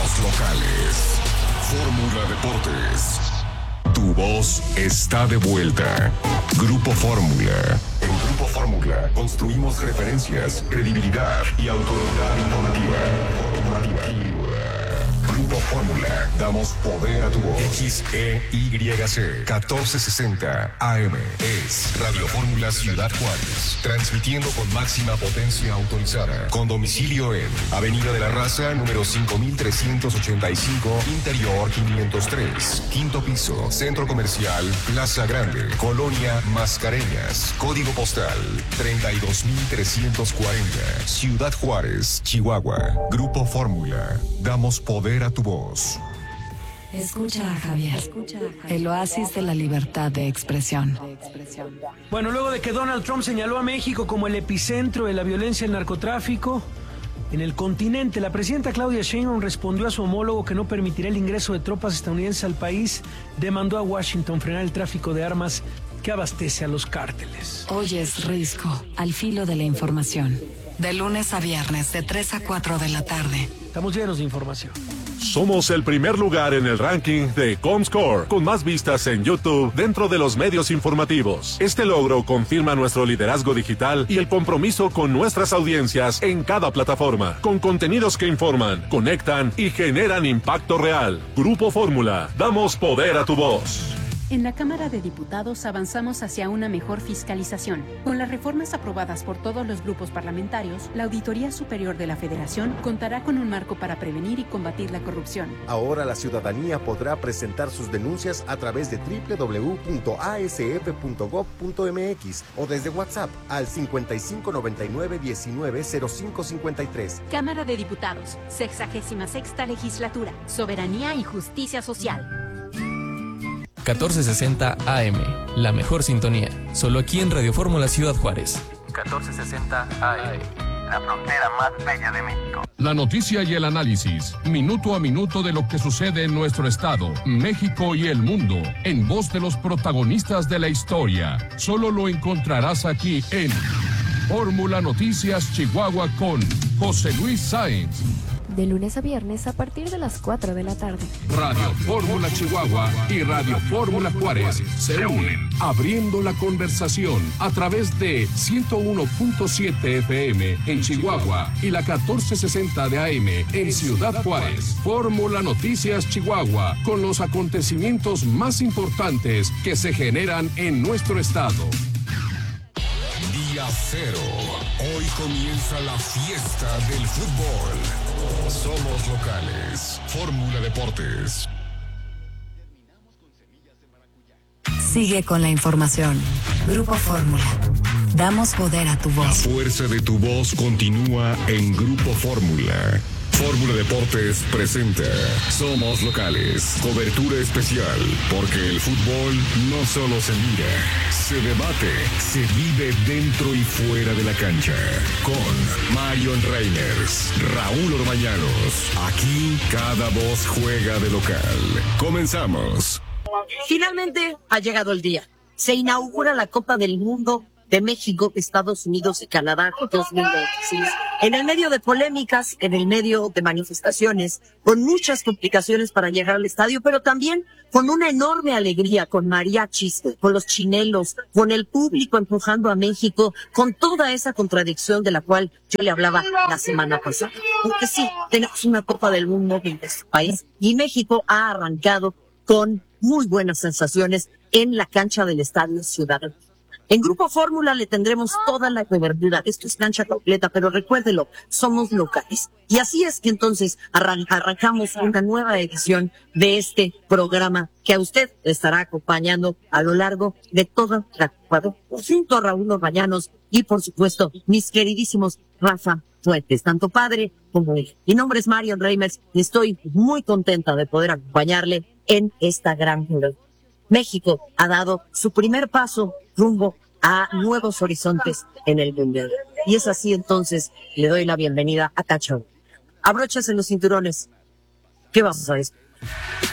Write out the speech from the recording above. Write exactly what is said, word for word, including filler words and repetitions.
Somos locales. Fórmula Deportes. Tu voz está de vuelta. Grupo Fórmula. En Grupo Fórmula construimos referencias, credibilidad y autoridad informativa. Informativa. Grupo Fórmula. Damos poder a tu voz. X E Y C catorce sesenta A M es Radio Fórmula Ciudad Juárez. Transmitiendo con máxima potencia autorizada. Con domicilio en Avenida de la Raza, número cinco mil trescientos ochenta y cinco, Interior quinientos tres. Quinto piso, Centro Comercial, Plaza Grande, Colonia Mascareñas. Código postal treinta y dos mil trescientos cuarenta. Ciudad Juárez, Chihuahua. Grupo Fórmula. Damos poder a tu voz. Escucha a Javier, el oasis de la libertad de expresión. Bueno, luego de que Donald Trump señaló a México como el epicentro de la violencia y el narcotráfico en el continente, la presidenta Claudia Sheinbaum respondió a su homólogo que no permitirá el ingreso de tropas estadounidenses al país. Demandó a Washington frenar el tráfico de armas que abastece a los cárteles. Hoy es Risco, al filo de la información. De lunes a viernes, de tres a cuatro de la tarde. Estamos llenos de información. Somos el primer lugar en el ranking de Comscore, con más vistas en YouTube dentro de los medios informativos. Este logro confirma nuestro liderazgo digital y el compromiso con nuestras audiencias en cada plataforma, con contenidos que informan, conectan y generan impacto real. Grupo Fórmula, damos poder a tu voz. En la Cámara de Diputados avanzamos hacia una mejor fiscalización. Con las reformas aprobadas por todos los grupos parlamentarios, la Auditoría Superior de la Federación contará con un marco para prevenir y combatir la corrupción. Ahora la ciudadanía podrá presentar sus denuncias a través de doble u doble u doble u punto a s f punto gob punto m x o desde WhatsApp al cincuenta y cinco noventa y nueve diecinueve cero cinco cincuenta y tres. Cámara de Diputados, sexagésima sexta Legislatura, Soberanía y Justicia Social. catorce sesenta A M, la mejor sintonía, solo aquí en Radio Fórmula Ciudad Juárez. catorce sesenta A M, la frontera más bella de México. La noticia y el análisis, minuto a minuto de lo que sucede en nuestro estado, México y el mundo, en voz de los protagonistas de la historia. Solo lo encontrarás aquí en Fórmula Noticias Chihuahua con José Luis Sáenz. De lunes a viernes a partir de las cuatro de la tarde. Radio Fórmula Chihuahua y Radio Fórmula Juárez se unen, abriendo la conversación a través de ciento uno punto siete F M en Chihuahua y la catorce sesenta de A M en Ciudad Juárez. Fórmula Noticias Chihuahua, con los acontecimientos más importantes que se generan en nuestro estado. Día cero. Hoy comienza la fiesta del fútbol. Somos locales. Fórmula Deportes. Sigue con la información. Grupo Fórmula. Damos poder a tu voz. La fuerza de tu voz continúa en Grupo Fórmula. Fórmula Deportes presenta Somos Locales, cobertura especial, porque el fútbol no solo se mira, se debate, se vive dentro y fuera de la cancha. Con Marion Reimers, Raúl Orbañanos, aquí cada voz juega de local. Comenzamos. Finalmente ha llegado el día. Se inaugura la Copa del Mundo de México, Estados Unidos y Canadá dos mil veintiséis. En el medio de polémicas, en el medio de manifestaciones, con muchas complicaciones para llegar al estadio, pero también con una enorme alegría, con mariachis, con los chinelos, con el público empujando a México, con toda esa contradicción de la cual yo le hablaba la semana pasada. Porque sí, tenemos una Copa del Mundo en este país y México ha arrancado con muy buenas sensaciones en la cancha del Estadio Ciudad. En Grupo Fórmula le tendremos toda la cobertura. Esto es cancha completa, pero recuérdelo, somos locales. Y así es que entonces arran- arrancamos una nueva edición de este programa que a usted le estará acompañando a lo largo de toda la Ecuador, junto a Raúl Orbañanos y, por supuesto, mis queridísimos Rafa Fuentes, tanto padre como él. Mi nombre es Marion Reimers y estoy muy contenta de poder acompañarle en esta gran jornada. México ha dado su primer paso rumbo a nuevos horizontes en el mundial. Y es así entonces, le doy la bienvenida a Cacho. Abróchase los cinturones. ¿Qué vamos a ver?